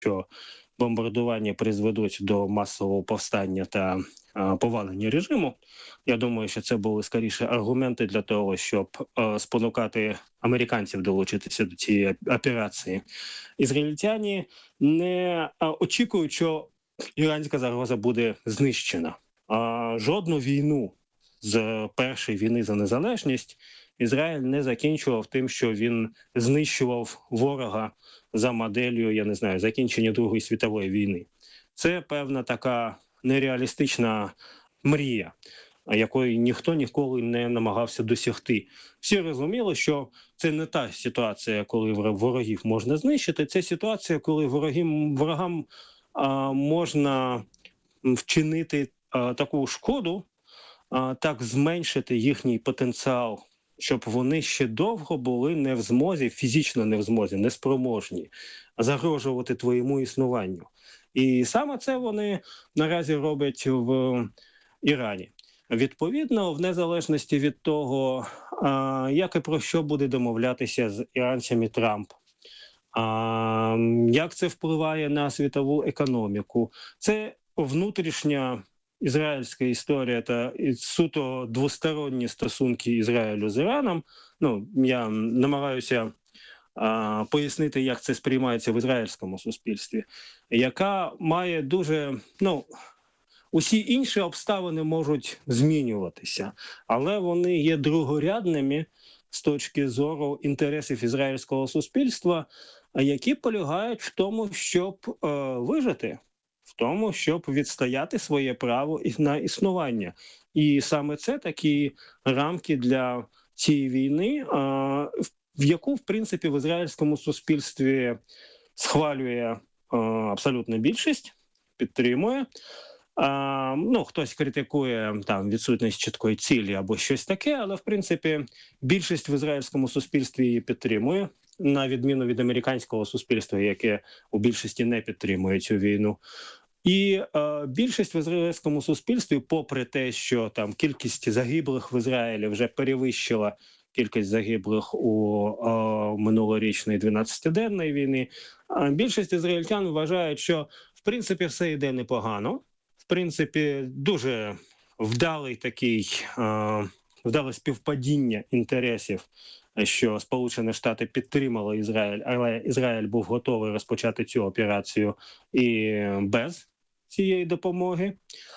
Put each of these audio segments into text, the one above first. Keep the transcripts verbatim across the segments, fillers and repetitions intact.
що бомбардування призведуть до масового повстання та а, повалення режиму. Я думаю, що це були скоріше аргументи для того, щоб а, спонукати американців долучитися до цієї операції. Ізраїльтяни не а, очікують, що іранська загроза буде знищена. А, жодну війну з першої війни за незалежність Ізраїль не закінчував тим, що він знищував ворога за моделлю, я не знаю, закінчення Другої світової війни. Це певна така нереалістична мрія, якої ніхто ніколи не намагався досягти. Всі розуміли, що це не та ситуація, коли ворогів можна знищити, це ситуація, коли ворогам, ворогам а, можна вчинити а, таку шкоду, а, так зменшити їхній потенціал, щоб вони ще довго були не в змозі, фізично не в змозі, неспроможні загрожувати твоєму існуванню. І саме це вони наразі роблять в Ірані. Відповідно, в незалежності від того, як і про що буде домовлятися з іранцями Трамп, як це впливає на світову економіку, це внутрішня ізраїльська історія та суто двосторонні стосунки Ізраїлю з Іраном. Ну, я намагаюся а, пояснити, як це сприймається в ізраїльському суспільстві, яка має дуже, ну, усі інші обставини можуть змінюватися, але вони є другорядними з точки зору інтересів ізраїльського суспільства, які полягають в тому, щоб е, вижити, в тому, щоб відстояти своє право на існування. І саме це такі рамки для цієї війни, в яку, в принципі, в ізраїльському суспільстві схвалює абсолютна більшість, підтримує. А, ну, хтось критикує там відсутність чіткої цілі або щось таке, але, в принципі, більшість в ізраїльському суспільстві її підтримує, на відміну від американського суспільства, яке у більшості не підтримує цю війну. І е, більшість в ізраїльському суспільстві, попри те, що там кількість загиблих в Ізраїлі вже перевищила кількість загиблих у е, минулорічної дванадцятиденної війни, е, більшість ізраїльтян вважають, що в принципі все йде непогано. В принципі, дуже вдалий такий, е, вдале співпадіння інтересів, що Сполучені Штати підтримали Ізраїль, але Ізраїль був готовий розпочати цю операцію і без цієї допомоги.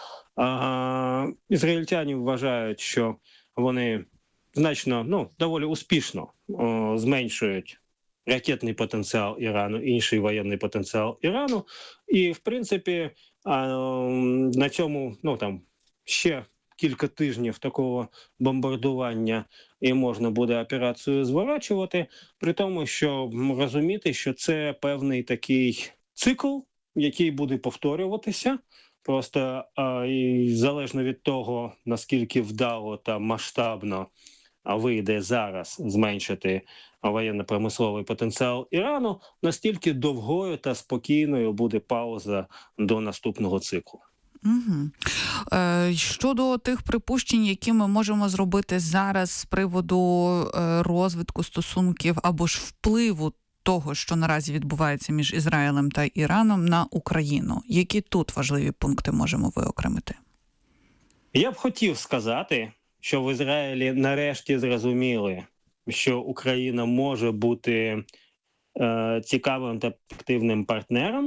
А, ізраїльтяни вважають, що вони значно, ну, доволі успішно о, зменшують ракетний потенціал Ірану, інший воєнний потенціал Ірану. І, в принципі, а, на цьому, ну, там, ще кілька тижнів такого бомбардування і можна буде операцію зворачувати, при тому, що розуміти, що це певний такий цикл, який буде повторюватися, просто а, і залежно від того, наскільки вдало та масштабно вийде зараз зменшити воєнно-промисловий потенціал Ірану, настільки довгою та спокійною буде пауза до наступного циклу. Угу. Е, щодо тих припущень, які ми можемо зробити зараз з приводу е, розвитку стосунків або ж впливу того, що наразі відбувається між Ізраїлем та Іраном на Україну, які тут важливі пункти можемо виокремити? Я б хотів сказати, що в Ізраїлі нарешті зрозуміли, що Україна може бути е, цікавим та активним партнером,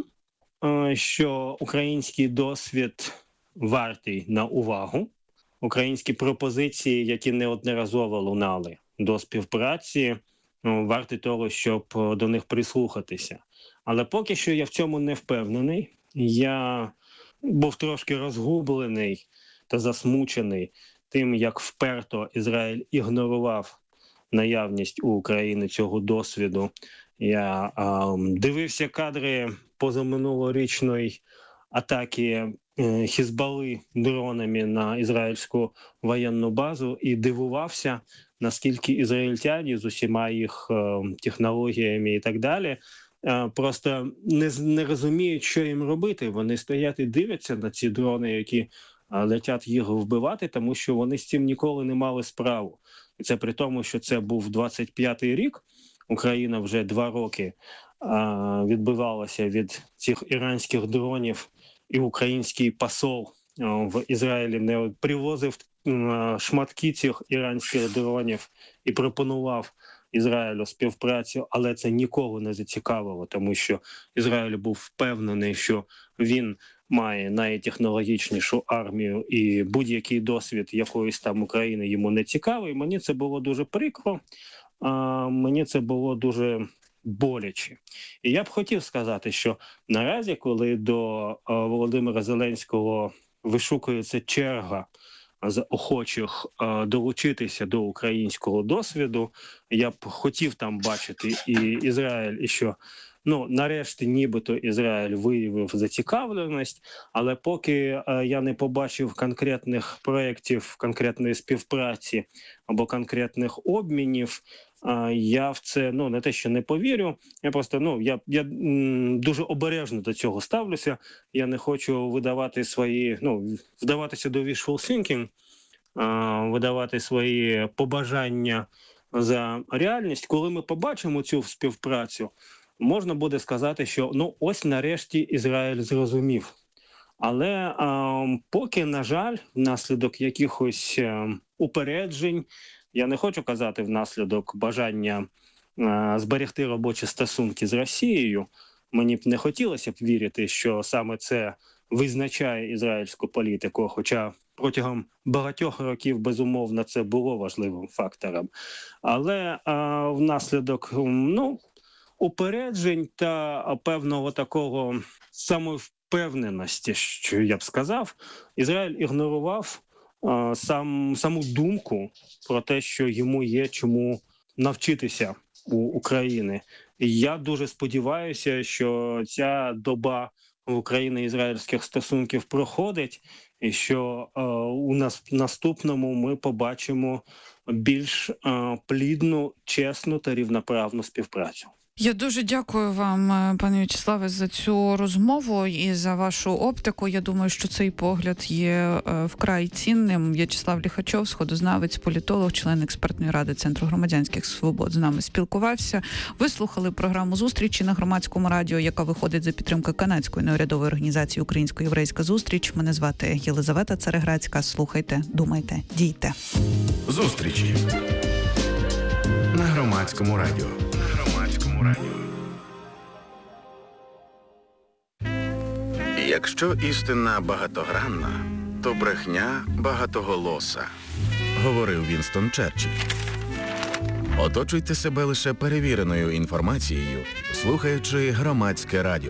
що український досвід вартий на увагу, українські пропозиції, які неодноразово лунали до співпраці, варті того, щоб до них прислухатися. Але поки що я в цьому не впевнений. Я був трошки розгублений та засмучений тим, як вперто Ізраїль ігнорував наявність у України цього досвіду. Я а, дивився кадри позаминулорічної атаки е, Хізбалли дронами на ізраїльську воєнну базу і дивувався, наскільки ізраїльтяни з усіма їх е, технологіями і так далі е, просто не, не розуміють, що їм робити. Вони стоять і дивляться на ці дрони, які е, летять їх вбивати, тому що вони з цим ніколи не мали справу. І це при тому, що це був двадцять п'ятий рік, Україна вже два роки відбивалося від цих іранських дронів, і український посол в Ізраїлі не привозив шматки цих іранських дронів і пропонував Ізраїлю співпрацю, але це нікого не зацікавило, тому що Ізраїль був впевнений, що він має найтехнологічнішу армію і будь-який досвід якоїсь там України йому не цікавий. Мені це було дуже прикро, а мені це було дуже боляче. І я б хотів сказати, що наразі, коли до Володимира Зеленського вишукується черга з охочих е, долучитися до українського досвіду, я б хотів там бачити і Ізраїль, і що, ну, нарешті нібито Ізраїль виявив зацікавленість, але поки е, я не побачив конкретних проєктів, конкретної співпраці або конкретних обмінів, е, я в це, ну, не те, що не повірю, я просто, ну, я, я м, дуже обережно до цього ставлюся, я не хочу видавати свої, ну, вдаватися до wishful thinking, е, видавати свої побажання за реальність. Коли ми побачимо цю співпрацю, можна буде сказати, що, ну, ось нарешті Ізраїль зрозумів. Але е, поки, на жаль, внаслідок якихось е, упереджень, я не хочу казати внаслідок бажання е, зберегти робочі стосунки з Росією, мені б не хотілося б вірити, що саме це визначає ізраїльську політику, хоча протягом багатьох років, безумовно, це було важливим фактором. Але е, внаслідок, ну, упереджень та певного такого самовпевненості, що я б сказав, Ізраїль ігнорував а, сам, саму думку про те, що йому є чому навчитися у України. І я дуже сподіваюся, що ця доба в Україні-ізраїльських стосунків проходить, і що а, у нас в наступному ми побачимо більш а, плідну, чесну та рівноправну співпрацю. Я дуже дякую вам, пане В'ячеславе, за цю розмову і за вашу оптику. Я думаю, що цей погляд є вкрай цінним. В'ячеслав Ліхачов, сходознавець, політолог, член експертної ради Центру громадянських свобод, з нами спілкувався. Ви слухали програму «Зустрічі» на Громадському радіо, яка виходить за підтримки канадської неурядової організації «Українсько-єврейська зустріч». Мене звати Єлизавета Цареградська. Слухайте, думайте, дійте. Зустрічі на Громадському радіо. Якщо істина багатогранна, то брехня багатоголоса, говорив Вінстон Черчилль. Оточуйте себе лише перевіреною інформацією, слухаючи Громадське радіо.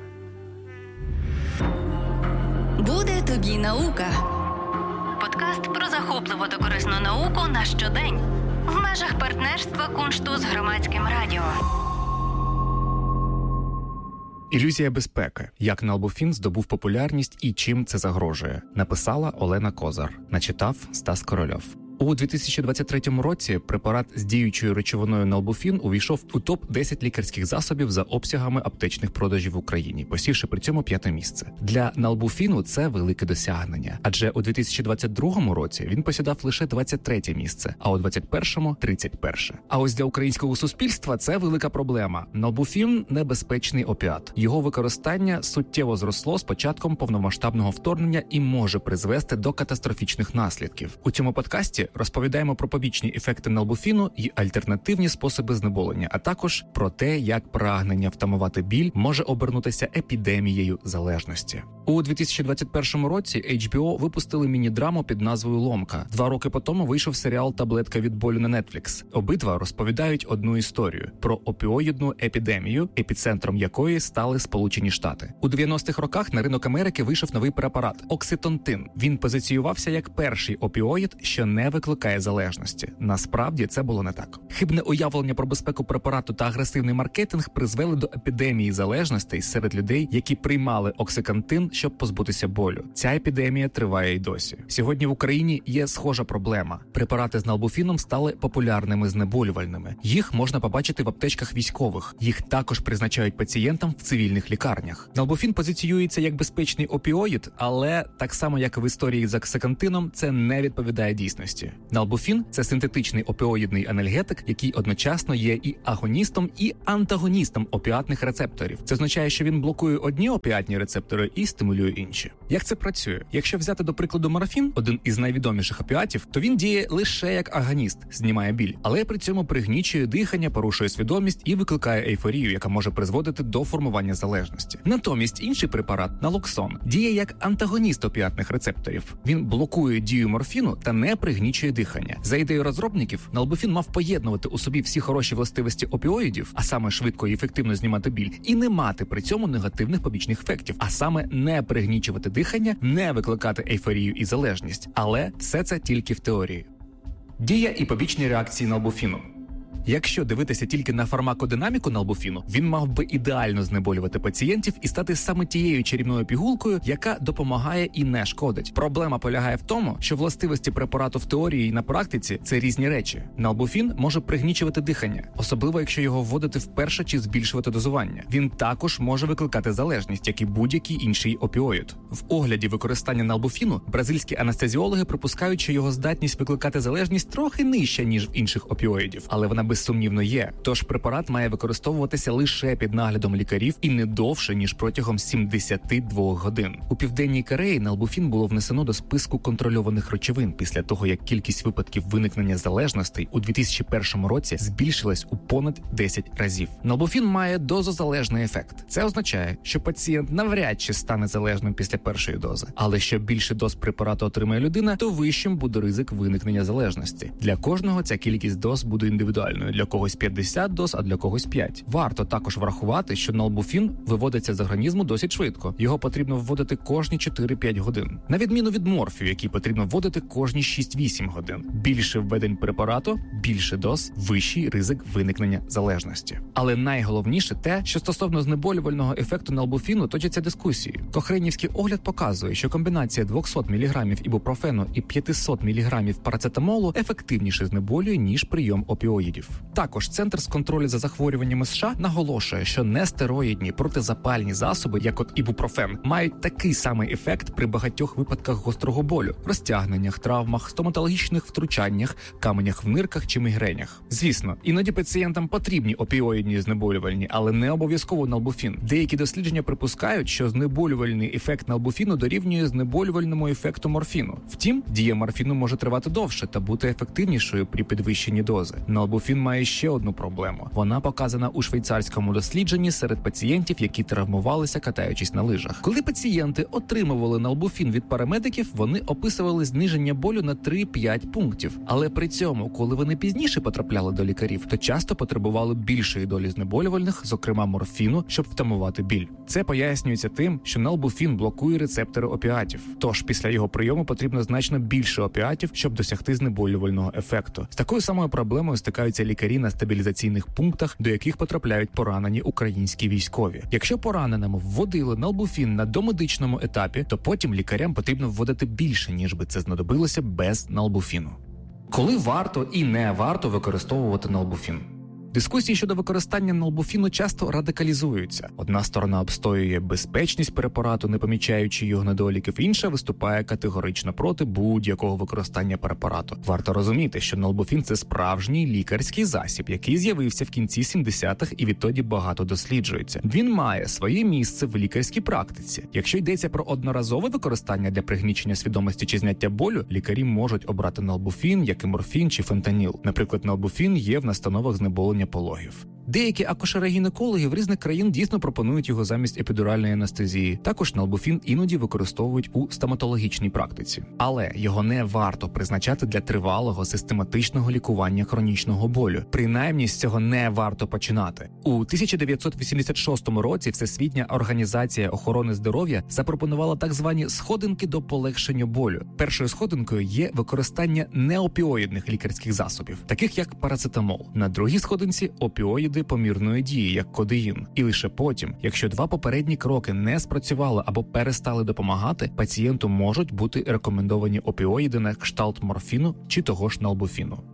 Буде тобі наука. Подкаст про захопливу та корисну науку на щодень. В межах партнерства Куншту з Громадським радіо. Ілюзія безпеки. Як налбуфін здобув популярність і чим це загрожує. Написала Олена Козар. Начитав Стас Корольов. У дві тисячі двадцять третьому році препарат з діючою речовиною налбуфін увійшов у топ десять лікарських засобів за обсягами аптечних продажів в Україні, посівши при цьому п'яте місце. Для налбуфіну це велике досягнення, адже у дві тисячі двадцять другому році він посідав лише двадцять третє місце, а у двадцять першому – тридцять перше. А ось для українського суспільства це велика проблема. Налбуфін – небезпечний опіат. Його використання суттєво зросло з початком повномасштабного вторгнення і може призвести до катастрофічних наслідків. У цьому подкасті розповідаємо про побічні ефекти налбуфіну і альтернативні способи знеболення, а також про те, як прагнення втамувати біль може обернутися епідемією залежності. У дві тисячі двадцять першому році ейч бі о випустили міні-драму під назвою «Ломка». Два роки по тому вийшов серіал «Таблетка від болю» на Netflix. Обидва розповідають одну історію – про опіоїдну епідемію, епіцентром якої стали Сполучені Штати. У дев'яностих роках на ринок Америки вийшов новий препарат – окситонтин. Він позиціювався як перший опіоїд, що не викликає залежності. Насправді це було не так. Хибне уявлення про безпеку препарату та агресивний маркетинг призвели до епідемії залежностей серед людей, які приймали оксикантин, щоб позбутися болю. Ця епідемія триває й досі. Сьогодні в Україні є схожа проблема. Препарати з налбуфіном стали популярними знеболювальними. Їх можна побачити в аптечках військових. Їх також призначають пацієнтам в цивільних лікарнях. Налбуфін позиціюється як безпечний опіоїд, але так само, як в історії з оксикантином, це не відповідає дійсності. залежності. Налбуфін – це синтетичний опіоїдний анальгетик, який одночасно є і агоністом, і антагоністом опіатних рецепторів. Це означає, що він блокує одні опіатні рецептори і стимулює інші. Як це працює? Якщо взяти, до прикладу, морфін, один із найвідоміших опіатів, то він діє лише як агоніст, знімає біль, але при цьому пригнічує дихання, порушує свідомість і викликає ейфорію, яка може призводити до формування залежності. Натомість інший препарат, налоксон, діє як антагоніст опіатних рецепторів. Він блокує дію морфіну та не пригнічує дихання. За ідеєю розробників, налбуфін мав поєднувати у собі всі хороші властивості опіоїдів, а саме швидко і ефективно знімати біль, і не мати при цьому негативних побічних ефектів, а саме не пригнічувати дихання, не викликати ейфорію і залежність. Але все це тільки в теорії. Дія і побічні реакції налбуфіну. Якщо дивитися тільки на фармакодинаміку налбуфіну, він мав би ідеально знеболювати пацієнтів і стати саме тією чарівною пігулкою, яка допомагає і не шкодить. Проблема полягає в тому, що властивості препарату в теорії і на практиці – це різні речі. Налбуфін може пригнічувати дихання, особливо якщо його вводити вперше чи збільшувати дозування. Він також може викликати залежність, як і будь-який інший опіоїд. В огляді використання налбуфіну бразильські анестезіологи припускають, що його здатність викликати залежність трохи нижча, ніж в інших опіоїдів, але вона безсумнівно є. Тож препарат має використовуватися лише під наглядом лікарів і не довше, ніж протягом сімдесят два годин. У Південній Кореї налбуфін було внесено до списку контрольованих речовин після того, як кількість випадків виникнення залежностей у дві тисячі першому році збільшилась у понад десять разів. Налбуфін має дозозалежний ефект. Це означає, що пацієнт навряд чи стане залежним після першої дози. Але що більше доз препарату отримає людина, то вищим буде ризик виникнення залежності. Для кожного ця кількість доз буде індивідуальною. Для когось п'ятдесят доз, а для когось п'ять. Варто також врахувати, що налбуфін виводиться з організму досить швидко. Його потрібно вводити кожні чотири-п'ять годин. На відміну від морфію, який потрібно вводити кожні шість-вісім годин. Більше введень препарату, більше доз, вищий ризик виникнення залежності. Але найголовніше те, що стосовно знеболювального ефекту налбуфіну точаться дискусії. Кохренівський огляд показує, що комбінація двісті міліграмів ібупрофену і п'ятсот міліграмів парацетамолу ефективніше знеболює, ніж прийом опіоїдів. Також Центр з контролю за захворюваннями США наголошує, що нестероїдні протизапальні засоби, як от ібупрофен, мають такий самий ефект при багатьох випадках гострого болю, розтягненнях, травмах, стоматологічних втручаннях, каменях в нирках чи мігренях. Звісно, іноді пацієнтам потрібні опіоїдні знеболювальні, але не обов'язково налбуфін. Деякі дослідження припускають, що знеболювальний ефект налбуфіну дорівнює знеболювальному ефекту морфіну. Втім, дія морфіну може тривати довше та бути ефективнішою при підвищенні дози. Налбуфін має ще одну проблему. Вона показана у швейцарському дослідженні серед пацієнтів, які травмувалися, катаючись на лижах. Коли пацієнти отримували налбуфін від парамедиків, вони описували зниження болю на три-п'ять пунктів. Але при цьому, коли вони пізніше потрапляли до лікарів, то часто потребували більшої долі знеболювальних, зокрема морфіну, щоб втамувати біль. Це пояснюється тим, що налбуфін блокує рецептори опіатів. Тож після його прийому потрібно значно більше опіатів, щоб досягти знеболювального ефекту. З такою самою проблемою стикаються лікарі на стабілізаційних пунктах, до яких потрапляють поранені українські військові. Якщо пораненому вводили налбуфін на домедичному етапі, то потім лікарям потрібно вводити більше, ніж би це знадобилося без налбуфіну. Коли варто і не варто використовувати налбуфін? Дискусії щодо використання налбуфіну часто радикалізуються. Одна сторона обстоює безпечність препарату, не помічаючи його недоліків, інша виступає категорично проти будь-якого використання препарату. Варто розуміти, що налбуфін – це справжній лікарський засіб, який з'явився в кінці сімдесятих і відтоді багато досліджується. Він має своє місце в лікарській практиці. Якщо йдеться про одноразове використання для пригнічення свідомості чи зняття болю, лікарі можуть обрати налбуфін, як і морфін чи фентаніл. Наприклад, налбуфін є в настановах знеболення пологів. Деякі акушери-гінекологи в різних країн дійсно пропонують його замість епідуральної анестезії. Також налбуфін іноді використовують у стоматологічній практиці. Але його не варто призначати для тривалого систематичного лікування хронічного болю. Принаймні, з цього не варто починати. У тисяча дев'ятсот вісімдесят шостому році Всесвітня організація охорони здоров'я запропонувала так звані сходинки до полегшення болю. Першою сходинкою є використання неопіоїдних лікарських засобів, таких як парацетамол. На другій сходинці – опіоїди помірної дії, як кодеїн. І лише потім, якщо два попередні кроки не спрацювали або перестали допомагати, пацієнту можуть бути рекомендовані опіоїди на кшталт морфіну чи того ж налбуфіну.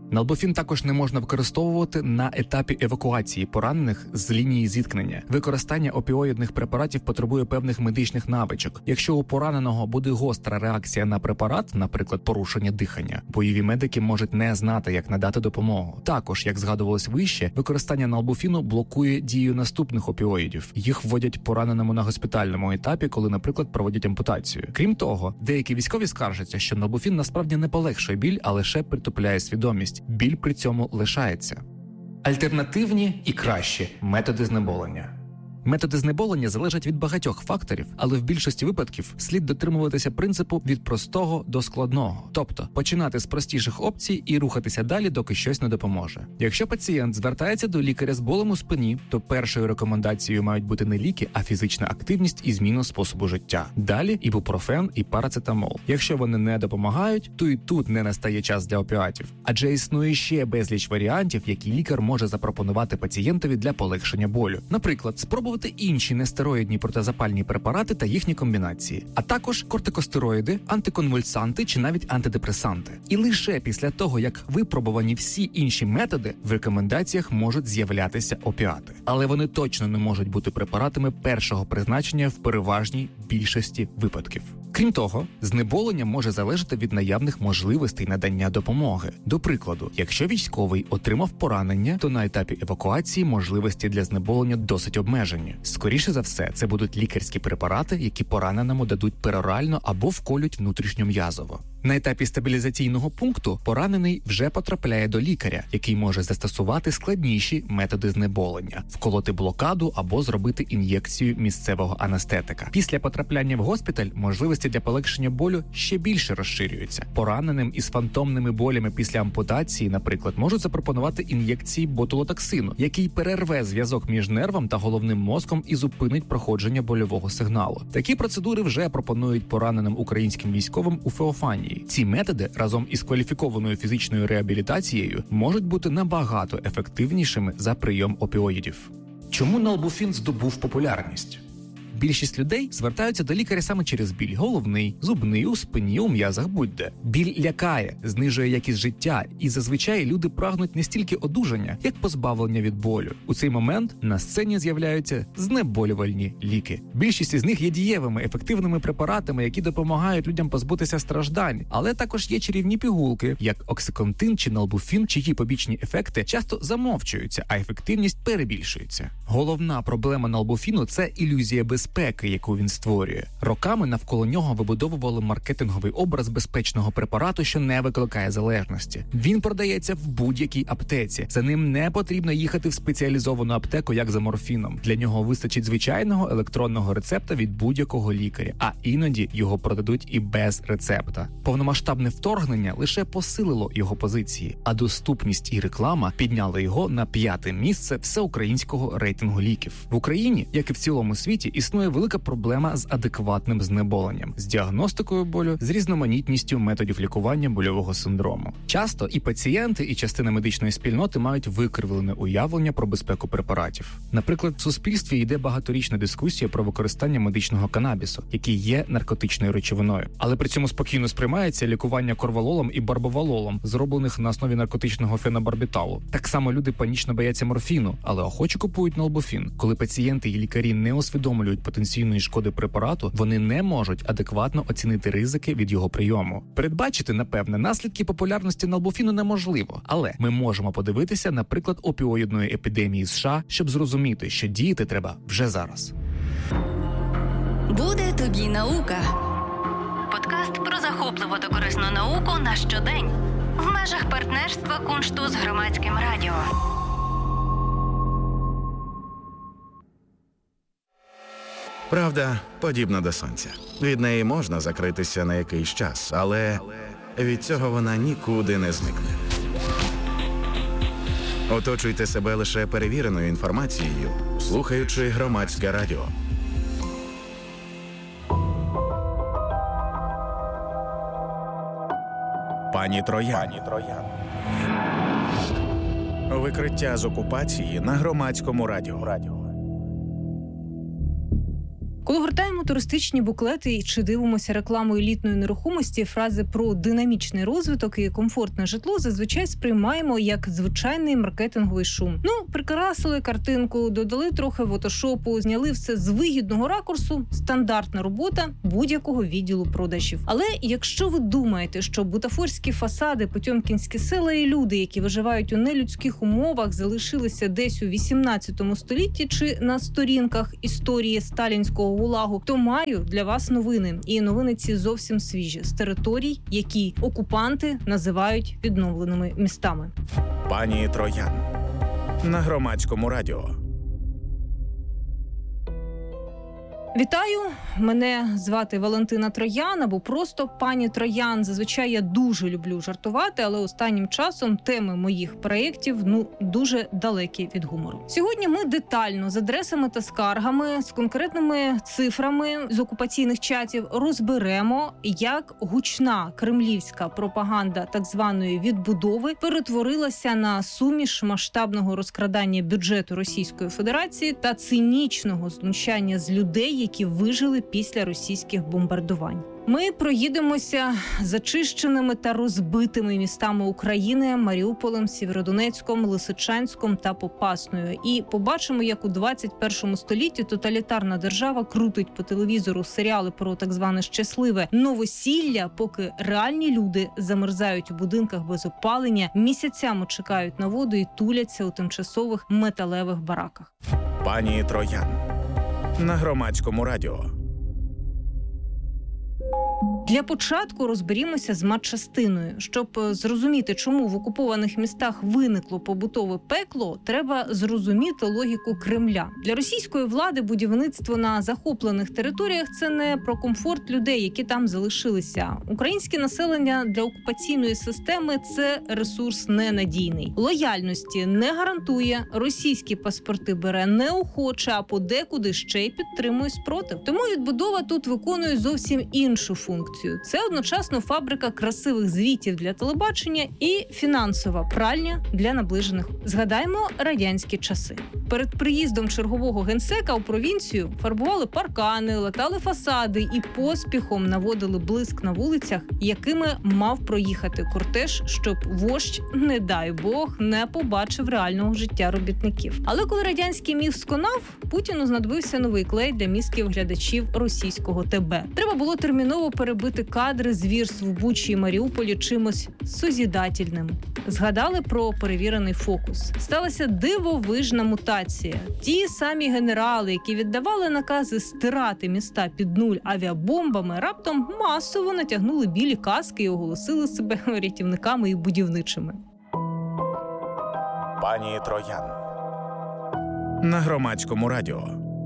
Налбуфін також не можна використовувати на етапі евакуації поранених з лінії зіткнення. Використання опіоїдних препаратів потребує певних медичних навичок. Якщо у пораненого буде гостра реакція на препарат, наприклад, порушення дихання, бойові медики можуть не знати, як надати допомогу. Також, як згадувалось вище, використання налбуфіну блокує дію наступних опіоїдів. Їх вводять пораненому на госпітальному етапі, коли, наприклад, проводять ампутацію. Крім того, деякі військові скаржаться, що налбуфін насправді не полегшує біль, а лише притупляє свідомість. Біль при цьому лишається. Альтернативні і кращі методи знеболення. Методи знеболення залежать від багатьох факторів, але в більшості випадків слід дотримуватися принципу від простого до складного. Тобто, починати з простіших опцій і рухатися далі, доки щось не допоможе. Якщо пацієнт звертається до лікаря з болем у спині, то першою рекомендацією мають бути не ліки, а фізична активність і зміна способу життя. Далі ібупрофен і парацетамол. Якщо вони не допомагають, то і тут не настає час для опіатів. Адже існує ще безліч варіантів, які лікар може запропонувати пацієнтові для полегшення болю. Наприклад, спробувати інші нестероїдні протизапальні препарати та їхні комбінації, а також кортикостероїди, антиконвульсанти чи навіть антидепресанти. І лише після того, як випробувані всі інші методи, в рекомендаціях можуть з'являтися опіати. Але вони точно не можуть бути препаратами першого призначення в переважній більшості випадків. Крім того, знеболення може залежати від наявних можливостей надання допомоги. До прикладу, якщо військовий отримав поранення, то на етапі евакуації можливості для знеболення досить обмежені. Скоріше за все, це будуть лікарські препарати, які пораненому дадуть перорально або вколють внутрішньом'язово. На етапі стабілізаційного пункту поранений вже потрапляє до лікаря, який може застосувати складніші методи знеболення, вколоти блокаду або зробити ін'єкцію місцевого анестетика. Після потрапляння в госпіталь можливості для полегшення болю ще більше розширюються. Пораненим із фантомними болями після ампутації, наприклад, можуть запропонувати ін'єкції ботулотоксину, який перерве зв'язок між нервом та головним мозком і зупинить проходження больового сигналу. Такі процедури вже пропонують пораненим українським військовим у Феофанії. Ці методи разом із кваліфікованою фізичною реабілітацією можуть бути набагато ефективнішими за прийом опіоїдів. Чому налбуфін здобув популярність? Більшість людей звертаються до лікаря саме через біль – головний, зубний, у спині, у м'язах, будь-де. Біль лякає, знижує якість життя, і зазвичай люди прагнуть не стільки одужання, як позбавлення від болю. У цей момент на сцені з'являються знеболювальні ліки. Більшість із них є дієвими, ефективними препаратами, які допомагають людям позбутися страждань. Але також є чарівні пігулки, як оксиконтин чи налбуфін, чиї побічні ефекти часто замовчуються, а ефективність перебільшується. Головна проблема налбуфіну – це ілюзія безпеки. Безпеки, яку він створює. Роками навколо нього вибудовували маркетинговий образ безпечного препарату, що не викликає залежності. Він продається в будь-якій аптеці. За ним не потрібно їхати в спеціалізовану аптеку, як за морфіном. Для нього вистачить звичайного електронного рецепта від будь-якого лікаря, а іноді його продадуть і без рецепта. Повномасштабне вторгнення лише посилило його позиції, а доступність і реклама підняли його на п'яте місце всеукраїнського рейтингу ліків. В Україні, як і в цілому світі, існує велика проблема з адекватним знеболенням, з діагностикою болю, з різноманітністю методів лікування больового синдрому. Часто і пацієнти, і частина медичної спільноти мають викривлене уявлення про безпеку препаратів. Наприклад, в суспільстві йде багаторічна дискусія про використання медичного канабісу, який є наркотичною речовиною. Але при цьому спокійно сприймається лікування корвалолом і барбовалолом, зроблених на основі наркотичного фенобарбіталу. Так само люди панічно бояться морфіну, але охоче купують налбуфін. Коли пацієнти і лікарі не усвідомлюють потенційної шкоди препарату, вони не можуть адекватно оцінити ризики від його прийому. Передбачити, напевне, наслідки популярності налбуфіну неможливо, але ми можемо подивитися на приклад опіоїдної епідемії США, щоб зрозуміти, що діяти треба вже зараз. Буде тобі наука. Подкаст про захопливу та корисну науку на щодень. В межах партнерства Куншту з Громадським радіо. Правда подібна до сонця. Від неї можна закритися на якийсь час, але від цього вона нікуди не зникне. Оточуйте себе лише перевіреною інформацією, слухаючи Громадське радіо. Пані Троян. Викриття з окупації на Громадському радіо. Коли Гортаємо туристичні буклети чи дивимося рекламу елітної нерухомості, фрази про динамічний розвиток і комфортне житло зазвичай сприймаємо як звичайний маркетинговий шум. Ну, прикрасили картинку, додали трохи фотошопу, зняли все з вигідного ракурсу – стандартна робота будь-якого відділу продажів. Але якщо ви думаєте, що бутафорські фасади, потьомкінські села і люди, які виживають у нелюдських умовах, залишилися десь у вісімнадцятому столітті чи на сторінках історії сталінського гулагу, то маю для вас новини. І новини ці зовсім свіжі. З територій, які окупанти називають відновленими містами. Пані Троян на Громадському радіо. Вітаю! Мене звати Валентина Троян, або просто пані Троян. Зазвичай я дуже люблю жартувати, але останнім часом теми моїх проєктів, ну, дуже далекі від гумору. Сьогодні ми детально з адресами та скаргами, з конкретними цифрами з окупаційних чатів розберемо, як гучна кремлівська пропаганда так званої відбудови перетворилася на суміш масштабного розкрадання бюджету Російської Федерації та цинічного знущання з людей, які вижили після російських бомбардувань. Ми проїдемося зачищеними та розбитими містами України – Маріуполем, Сєвєродонецьком, Лисичанськом та Попасною. І побачимо, як у двадцять першому столітті тоталітарна держава крутить по телевізору серіали про так зване щасливе новосілля, поки реальні люди замерзають у будинках без опалення, місяцями чекають на воду і туляться у тимчасових металевих бараках. Пані Троян на Громадському радіо. Для початку розберімося з матчастиною. Щоб зрозуміти, чому в окупованих містах виникло побутове пекло, треба зрозуміти логіку Кремля. Для російської влади будівництво на захоплених територіях – це не про комфорт людей, які там залишилися. Українське населення для окупаційної системи – це ресурс ненадійний. Лояльності не гарантує, російські паспорти бере неохоче, а подекуди ще й підтримує спротив. Тому відбудова тут виконує зовсім іншу функцію. Це одночасно фабрика красивих звітів для телебачення і фінансова пральня для наближених. Згадаємо радянські часи. Перед приїздом чергового генсека у провінцію фарбували паркани, латали фасади і поспіхом наводили блиск на вулицях, якими мав проїхати кортеж, щоб вождь, не дай Бог, не побачив реального життя робітників. Але коли радянський міф сконав, Путіну знадобився новий клей для мізків глядачів російського ТБ. Треба було терміново перебити кадри звірств в Бучі і Маріуполі чимось созідательним. Згадали про перевірений фокус. Сталася дивовижна мутація. Ті самі генерали, які віддавали накази стирати міста під нуль авіабомбами, раптом масово натягнули білі каски і оголосили себе рятівниками і будівничими. Пані Троян на Громадському радіо.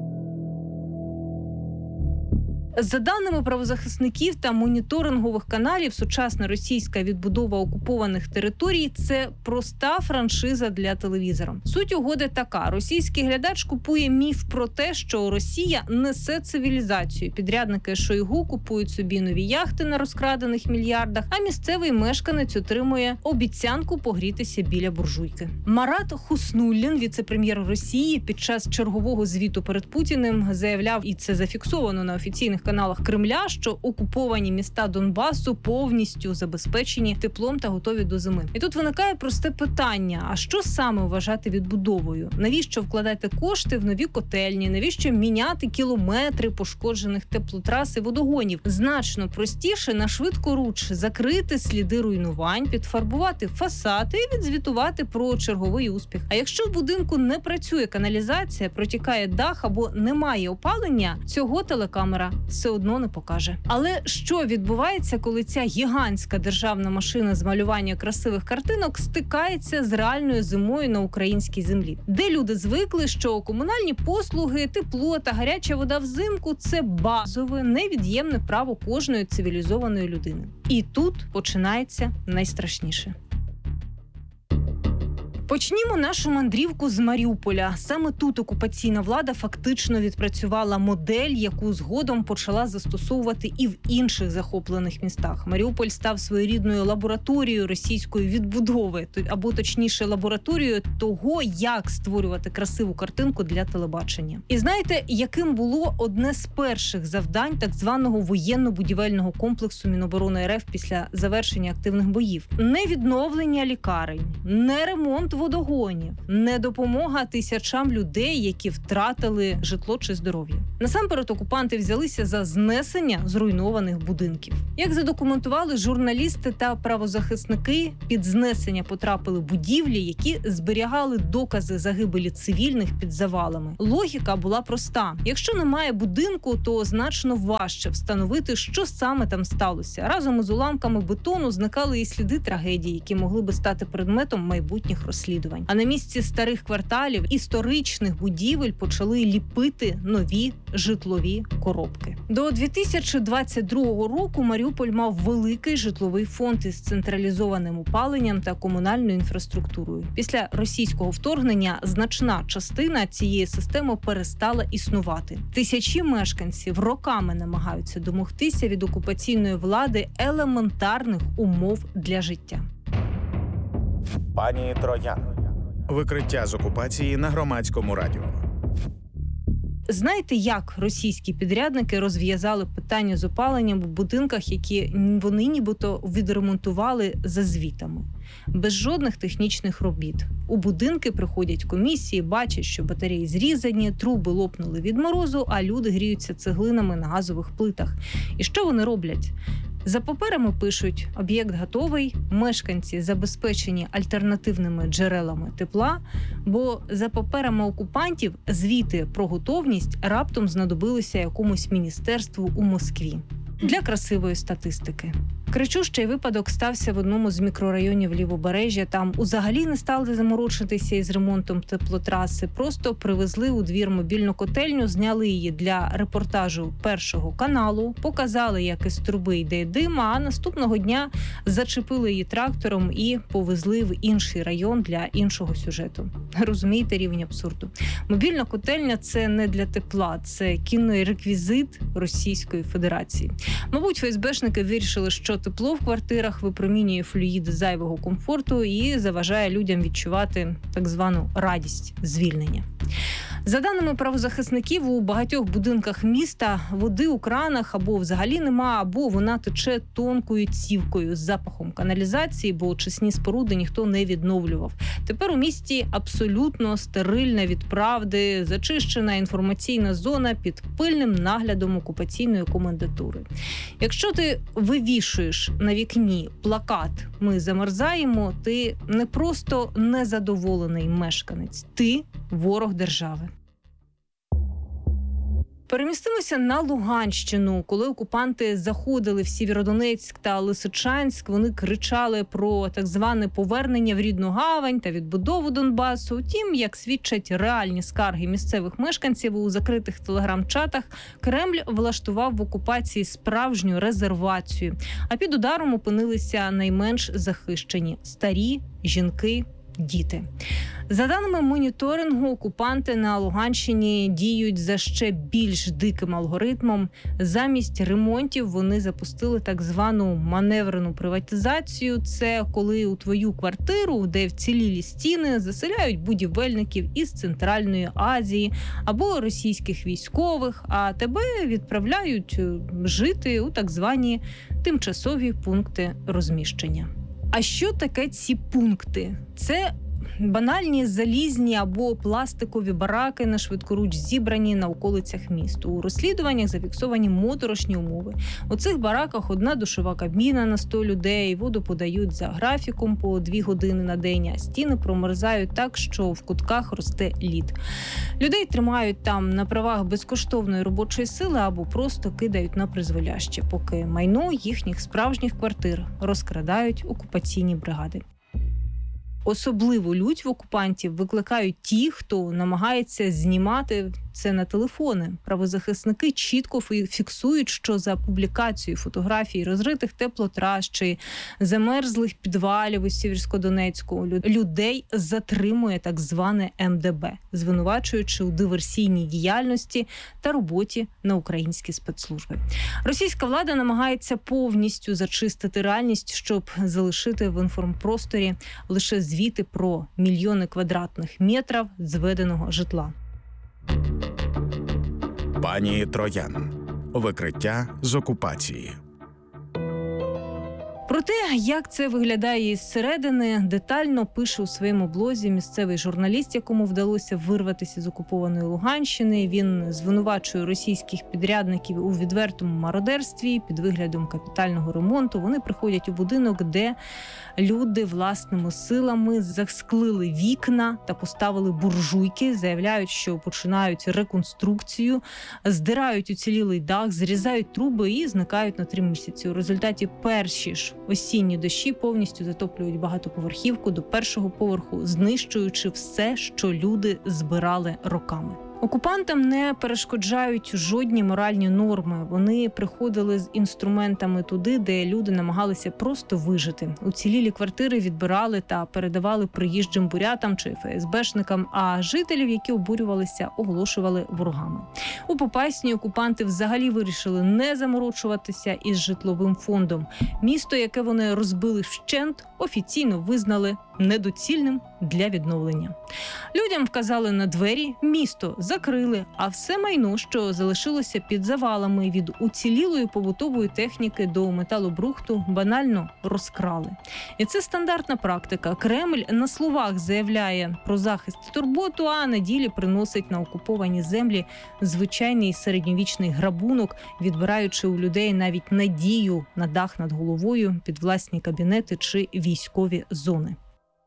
За даними правозахисників та моніторингових каналів, сучасна російська відбудова окупованих територій – це проста франшиза для телевізора. Суть угоди така. Російський глядач купує міф про те, що Росія несе цивілізацію. Підрядники Шойгу купують собі нові яхти на розкрадених мільярдах, а місцевий мешканець отримує обіцянку погрітися біля буржуйки. Марат Хуснуллін, віце-прем'єр Росії, під час чергового звіту перед Путіним заявляв, і це зафіксовано на офіційних каналах Кремля, що окуповані міста Донбасу повністю забезпечені теплом та готові до зими. І тут виникає просте питання: а що саме вважати відбудовою? Навіщо вкладати кошти в нові котельні? Навіщо міняти кілометри пошкоджених теплотрас і водогонів? Значно простіше на швидкоруч закрити сліди руйнувань, підфарбувати фасади і відзвітувати про черговий успіх. А якщо в будинку не працює каналізація, протікає дах або немає опалення, цього телекамера все одно не покаже. Але що відбувається, коли ця гігантська державна машина з малювання красивих картинок стикається з реальною зимою на українській землі? Де люди звикли, що комунальні послуги, тепло та гаряча вода взимку – це базове, невід'ємне право кожної цивілізованої людини. І тут починається найстрашніше. Почнімо нашу мандрівку з Маріуполя. Саме тут окупаційна влада фактично відпрацювала модель, яку згодом почала застосовувати і в інших захоплених містах. Маріуполь став своєрідною лабораторією російської відбудови, або точніше лабораторією того, як створювати красиву картинку для телебачення. І знаєте, яким було одне з перших завдань так званого воєнно-будівельного комплексу Міноборони РФ після завершення активних боїв? Не відновлення лікарень, не ремонт водогонів, не допомога тисячам людей, які втратили житло чи здоров'я. Насамперед окупанти взялися за знесення зруйнованих будинків. Як задокументували журналісти та правозахисники, під знесення потрапили будівлі, які зберігали докази загибелі цивільних під завалами. Логіка була проста. Якщо немає будинку, то значно важче встановити, що саме там сталося. Разом із уламками бетону зникали і сліди трагедії, які могли би стати предметом майбутніх розслідувань. А на місці старих кварталів, історичних будівель почали ліпити нові житлові коробки. До дві тисячі двадцять другого року Маріуполь мав великий житловий фонд із централізованим опаленням та комунальною інфраструктурою. Після російського вторгнення значна частина цієї системи перестала існувати. Тисячі мешканців роками намагаються домогтися від окупаційної влади елементарних умов для життя. Пані Троян. Викриття з окупації на Громадському радіо. Знаєте, як російські підрядники розв'язали питання з опаленням в будинках, які вони нібито відремонтували за звітами? Без жодних технічних робіт. У будинки приходять комісії, бачать, що батареї зрізані, труби лопнули від морозу, а люди гріються цеглинами на газових плитах. І що вони роблять? За паперами пишуть: об'єкт готовий, мешканці забезпечені альтернативними джерелами тепла, бо за паперами окупантів звіти про готовність раптом знадобилися якомусь міністерству у Москві. Для красивої статистики. Кричущий випадок стався в одному з мікрорайонів Лівобережжя. Там узагалі не стали заморочитися із ремонтом теплотраси. Просто привезли у двір мобільну котельню, зняли її для репортажу Першого каналу, показали, як із труби йде дим, а наступного дня зачепили її трактором і повезли в інший район для іншого сюжету. Розумієте рівень абсурду? Мобільна котельня – це не для тепла, це кінний реквізит Російської Федерації. Мабуть, ФСБшники вирішили, що тепло в квартирах випромінює флюїди зайвого комфорту і заважає людям відчувати так звану радість звільнення. За даними правозахисників, у багатьох будинках міста води у кранах або взагалі нема, або вона тече тонкою цівкою з запахом каналізації, бо очисні споруди ніхто не відновлював. Тепер у місті абсолютно стерильна від правди, зачищена інформаційна зона під пильним наглядом окупаційної комендатури. Якщо ти вивішуєш на вікні плакат «Ми замерзаємо», ти не просто незадоволений мешканець, ти ворог держави. Перемістимося на Луганщину. Коли окупанти заходили в Сєвєродонецьк та Лисичанськ, вони кричали про так зване повернення в рідну гавань та відбудову Донбасу. Утім, як свідчать реальні скарги місцевих мешканців у закритих телеграм-чатах, Кремль влаштував в окупації справжню резервацію. А під ударом опинилися найменш захищені – старі, жінки, діти. За даними моніторингу, окупанти на Луганщині діють за ще більш диким алгоритмом. Замість ремонтів вони запустили так звану маневрену приватизацію. Це коли у твою квартиру, де вцілілі стіни, заселяють будівельників із Центральної Азії або російських військових, а тебе відправляють жити у так звані тимчасові пункти розміщення. А що таке ці пункти? Це банальні залізні або пластикові бараки на швидкоруч зібрані на околицях міст. У розслідуваннях зафіксовані моторошні умови. У цих бараках одна душова кабіна на сто людей, воду подають за графіком по дві години на день, а стіни промерзають так, що в кутках росте лід. Людей тримають там на правах безкоштовної робочої сили або просто кидають на призволяще, поки майно їхніх справжніх квартир розкрадають окупаційні бригади. Особливу лють в окупантів викликають ті, хто намагається знімати це на телефони. Правозахисники чітко фіксують, що за публікацією фотографій розритих теплотрас чи замерзлих підвалів у Сєвєрськодонецьку людей затримує так зване ем де бе, звинувачуючи у диверсійній діяльності та роботі на українські спецслужби. Російська влада намагається повністю зачистити реальність, щоб залишити в інформпросторі лише звіти про мільйони квадратних метрів зведеного житла. Пані Троян. Викриття з окупації. Про те, як це виглядає із середини, детально пише у своєму блозі місцевий журналіст, якому вдалося вирватися з окупованої Луганщини. Він звинувачує російських підрядників у відвертому мародерстві під виглядом капітального ремонту. Вони приходять у будинок, де люди власними силами засклили вікна та поставили буржуйки, заявляють, що починають реконструкцію, здирають уцілілий дах, зрізають труби і зникають на три місяці. У результаті перші ж осінні дощі повністю затоплюють багатоповерхівку до першого поверху, знищуючи все, що люди збирали роками. Окупантам не перешкоджають жодні моральні норми. Вони приходили з інструментами туди, де люди намагалися просто вижити. Уцілілі квартири відбирали та передавали приїжджим бурятам чи еф ес бешникам, а жителів, які обурювалися, оголошували ворогами. У Попасні окупанти взагалі вирішили не заморочуватися із житловим фондом. Місто, яке вони розбили вщент, офіційно визнали недоцільним для відновлення. Людям вказали на двері, місто закрили, а все майно, що залишилося під завалами від уцілілої побутової техніки до металобрухту, банально розкрали. І це стандартна практика. Кремль на словах заявляє про захист і турботу, а на ділі приносить на окуповані землі звичайний середньовічний грабунок, відбираючи у людей навіть надію на дах над головою, під власні кабінети чи військові зони.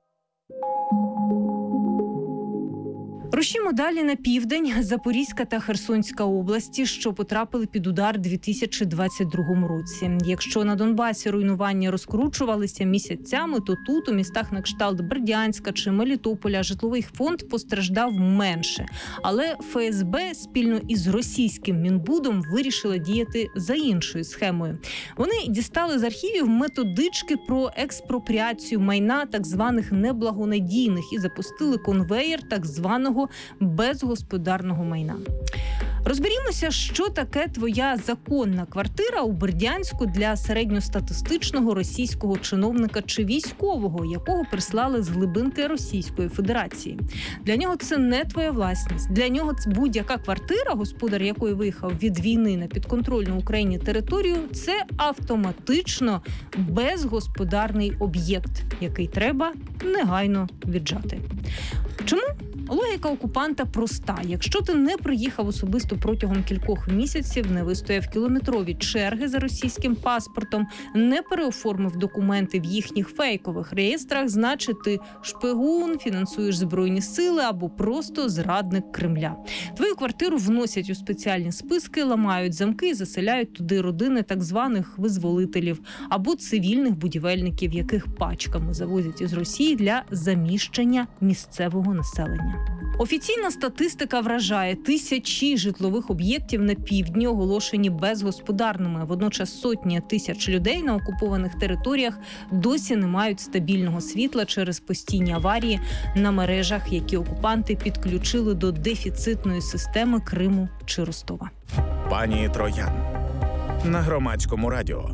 Рушімо далі на південь. Запорізька та Херсонська області, що потрапили під удар у дві тисячі двадцять другому році. Якщо на Донбасі руйнування розкручувалися місяцями, то тут, у містах на кшталт Бердянська чи Мелітополя, житловий фонд постраждав менше. Але еф ес бе спільно із російським Мінбудом вирішила діяти за іншою схемою. Вони дістали з архівів методички про експропріацію майна так званих неблагонадійних і запустили конвеєр так званого безгосподарного майна. Розберімося, що таке твоя законна квартира у Бердянську для середньостатистичного російського чиновника чи військового, якого прислали з глибинки Російської Федерації. Для нього це не твоя власність. Для нього будь-яка квартира, господар якої виїхав від війни на підконтрольну Україні територію, це автоматично безгосподарний об'єкт, який треба негайно віджати. Чому? Логіка окупанта проста. Якщо ти не приїхав особисто протягом кількох місяців, не вистояв кілометрові черги за російським паспортом, не переоформив документи в їхніх фейкових реєстрах, значить ти шпигун, фінансуєш Збройні сили або просто зрадник Кремля. Твою квартиру вносять у спеціальні списки, ламають замки і заселяють туди родини так званих визволителів або цивільних будівельників, яких пачками завозять із Росії для заміщення місцевого населення. Офіційна статистика вражає: тисячі житлових об'єктів на півдні оголошені безгосподарними. Водночас сотні тисяч людей на окупованих територіях досі не мають стабільного світла через постійні аварії на мережах, які окупанти підключили до дефіцитної системи Криму чи Ростова. Пані Троян на Громадському радіо.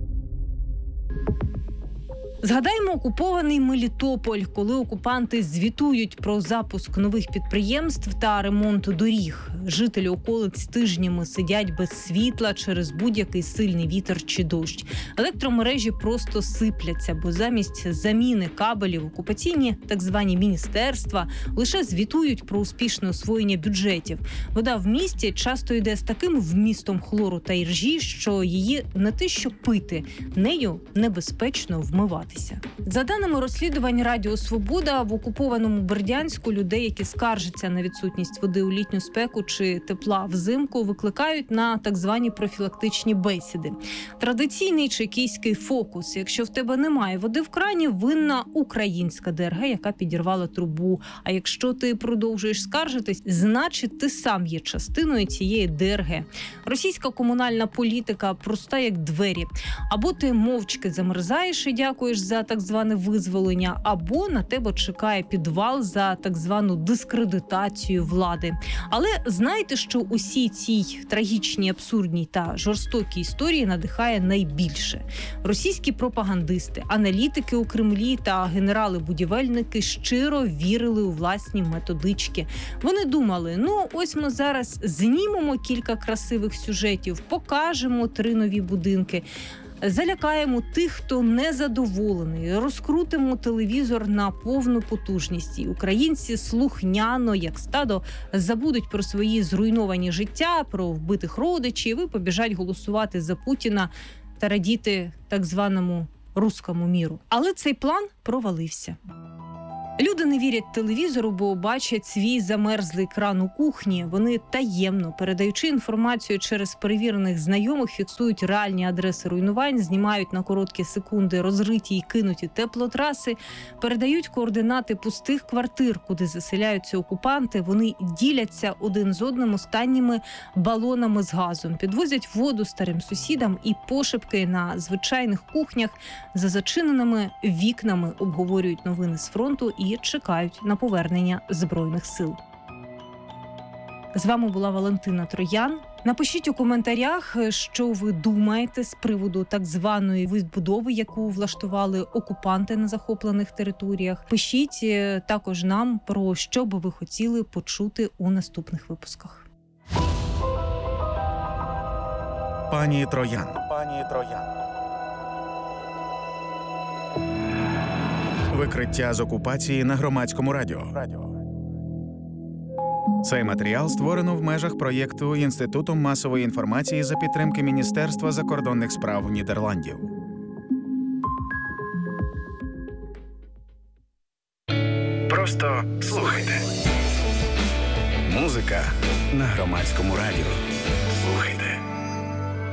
Згадаємо окупований Мелітополь, коли окупанти звітують про запуск нових підприємств та ремонт доріг. Жителі околиць тижнями сидять без світла через будь-який сильний вітер чи дощ. Електромережі просто сипляться, бо замість заміни кабелів окупаційні так звані міністерства лише звітують про успішне освоєння бюджетів. Вода в місті часто йде з таким вмістом хлору та іржі, що її не те що пити, нею небезпечно вмиватися. За даними розслідувань Радіо Свобода, в окупованому Бердянську людей, які скаржаться на відсутність води у літню спеку чи тепла взимку, викликають на так звані профілактичні бесіди. Традиційний чекійський фокус. Якщо в тебе немає води в крані, винна українська ДРГ, яка підірвала трубу. А якщо ти продовжуєш скаржитись, значить ти сам є частиною цієї ДРГ. Російська комунальна політика проста як двері. Або ти мовчки замерзаєш і дякуєш за так зване визволення, або на тебе чекає підвал за так звану дискредитацію влади. Але знаєте, що усі цій трагічній, абсурдній та жорстокій історії надихає найбільше? Російські пропагандисти, аналітики у Кремлі та генерали-будівельники щиро вірили у власні методички. Вони думали, ну ось ми зараз знімемо кілька красивих сюжетів, покажемо три нові будинки, залякаємо тих, хто незадоволений, розкрутимо телевізор на повну потужність. І українці слухняно, як стадо, забудуть про свої зруйновані життя, про вбитих родичів і побіжать голосувати за Путіна та радіти так званому руському міру. Але цей план провалився. Люди не вірять телевізору, бо бачать свій замерзлий кран у кухні. Вони таємно, передаючи інформацію через перевірених знайомих, фіксують реальні адреси руйнувань, знімають на короткі секунди розриті й кинуті теплотраси, передають координати пустих квартир, куди заселяються окупанти. Вони діляться один з одним останніми балонами з газом, підвозять воду старим сусідам і пошепки на звичайних кухнях за зачиненими вікнами обговорюють новини з фронту і і чекають на повернення Збройних сил. З вами була Валентина Троян. Напишіть у коментарях, що ви думаєте з приводу так званої відбудови, яку влаштували окупанти на захоплених територіях. Пишіть також нам, про що би ви хотіли почути у наступних випусках. Пані Троян. Пані Троян. Викриття з окупації на Громадському радіо. Цей матеріал створено в межах проєкту Інституту масової інформації за підтримки Міністерства закордонних справ Нідерландів. Просто слухайте. Музика на Громадському радіо. Слухайте.